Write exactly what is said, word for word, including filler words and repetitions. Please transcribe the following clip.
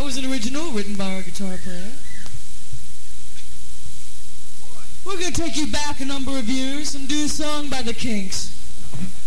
was an original written by our guitar player. We're going to take you back a number of years and do a song by the Kinks.